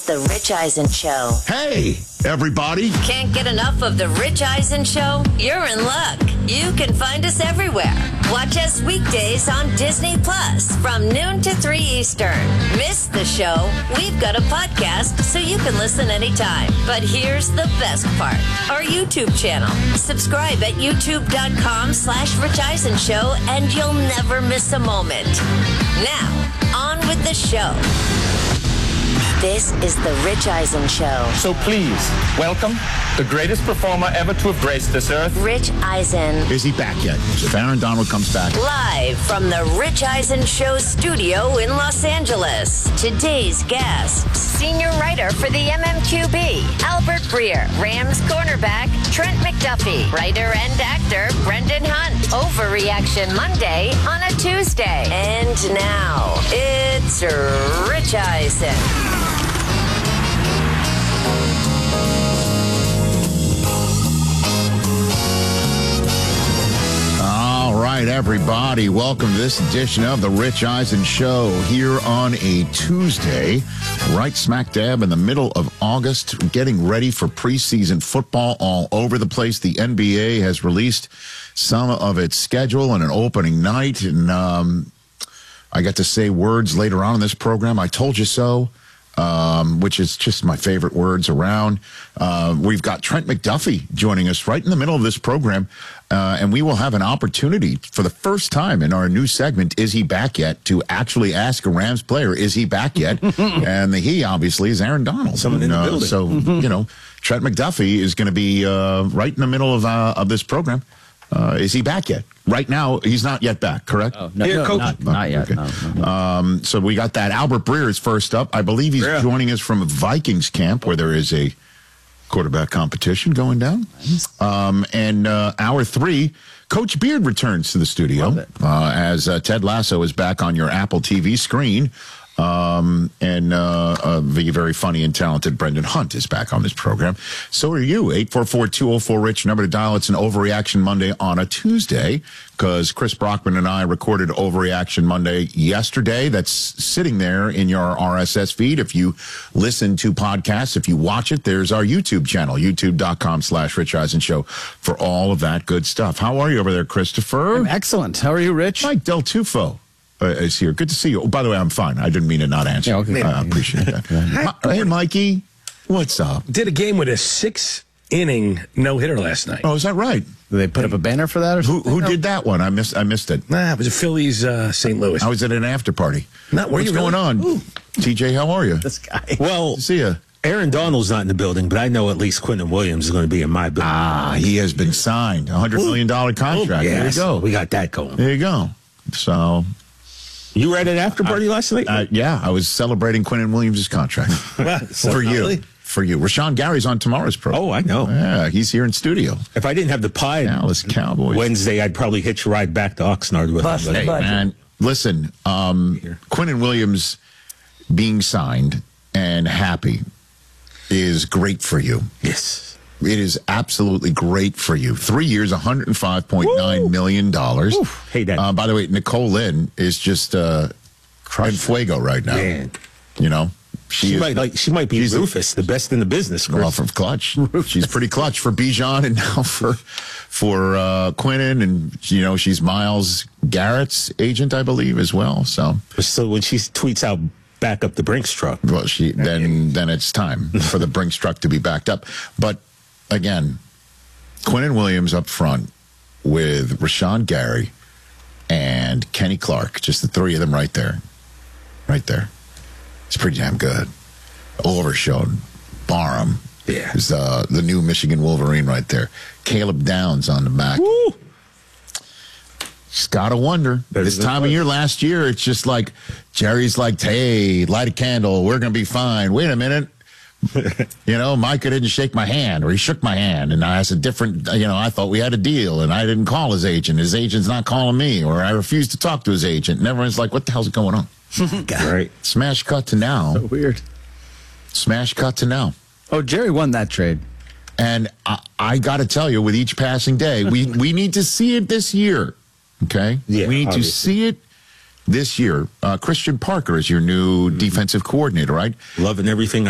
The Rich Eisen Show. Hey, everybody. Can't get enough of The Rich Eisen Show? You're in luck. You can find us everywhere. Watch us weekdays on Disney Plus from noon to 3 Eastern. Miss the show? We've got a podcast so you can listen anytime. But here's the best part. Our YouTube channel. Subscribe at youtube.com/Rich Eisen Show and you'll never miss a moment. Now, on with the show. This is The Rich Eisen Show. So please, welcome the greatest performer ever to have graced this earth. Rich Eisen. Is he back yet? If Aaron Donald comes back. Live from The Rich Eisen Show studio in Los Angeles. Today's guest, senior writer for the MMQB, Albert Breer, Rams cornerback, Trent McDuffie, writer and actor, Brendan Hunt. Overreaction Monday on a Tuesday. And now, it's Rich Eisen. All right, everybody. Welcome to this edition of The Rich Eisen Show here on a Tuesday, right smack dab in the middle of August, getting ready for preseason football all over the place. The NBA has released some of its schedule and an opening night, and I get to say words later on in this program. I told you so. Which is just my favorite words around. We've got Trent McDuffie joining us right in the middle of this program, and we will have an opportunity for the first time in our new segment, Is He Back Yet?, to actually ask a Rams player, is he back yet? And the he, obviously, is Aaron Donald. Someone in the building. So, you know, Trent McDuffie is going to be right in the middle of this program. Is he back yet? Right now, he's not yet back, correct? Oh, no, not yet. Okay. No. So we got that. Albert Breer is first up. I believe he's joining us from Vikings camp, where there is a quarterback competition going down. And hour three, Coach Beard returns to the studio as Ted Lasso is back on your Apple TV screen. And the very funny and talented Brendan Hunt is back on this program. So are you. 844-204-RICH, number to dial. It's an Overreaction Monday on a Tuesday, because Chris Brockman and I recorded Overreaction Monday yesterday. That's sitting there in your RSS feed. If you listen to podcasts, if you watch it, there's our YouTube channel, youtube.com/Rich Eisen Show, for all of that good stuff. How are you over there, Christopher? I'm excellent. How are you, Rich? Mike Del Tufo is here. Good to see you. Oh, by the way, I'm fine. I didn't mean to not answer. Yeah, okay. I appreciate that. Hey, Mikey, what's up? Did a game with a 6-inning no-hitter last night. Oh, is that right? Did they put up a banner for that or something? Who did that one? I missed it. Nah, it was a Phillies St. Louis. I was at an after party. What's going on? Ooh. TJ, how are you? This guy. Well, Good to see you. Aaron Donald's not in the building, but I know at least Quentin Williams is going to be in my building. He has been signed. $100 million contract. Yes, There you go. We got that going. There you go. So, You were at an after party last night? yeah, I was celebrating Quentin Williams' contract. For you. For you. Rashawn Gary's on tomorrow's program. Oh, I know. Yeah, he's here in studio. If I didn't have the pie Dallas Cowboys. Wednesday, I'd probably hitch a ride back to Oxnard with him. Hey, man, listen, Quentin Williams being signed and happy is great for you. Yes. It is absolutely great for you. 3 years, $105.9 million. Hey, Dad. By the way, Nicole Lynn is just in fuego right now. Man. You know? She might be Rufus, the best in the business. Well, from Clutch. She's pretty clutch for Bijan and now for Quentin. And, you know, she's Myles Garrett's agent, I believe, as well. So when she tweets out, back up the Brinks truck. Well, then it's time for the Brinks truck to be backed up. But, again, Quentin Williams up front with Rashawn Gary and Kenny Clark, just the three of them right there. Right there. It's pretty damn good. Overshone, Barham is the new Michigan Wolverine right there. Caleb Downs on the back. Woo! Just got to wonder. This time of year last year, it's just like Jerry's like, hey, light a candle. We're going to be fine. Wait a minute. You know, Micah didn't shake my hand, or he shook my hand, and I was a different, you know, I thought we had a deal, and I didn't call his agent. His agent's not calling me, or I refused to talk to his agent. And everyone's like, what the hell's going on? Right. Smash cut to now. So weird. Smash cut to now. Oh, Jerry won that trade. And I got to tell you, with each passing day, we need to see it this year. Okay? Yeah, we need to see it this year. Christian Parker is your new defensive coordinator, right? Loving everything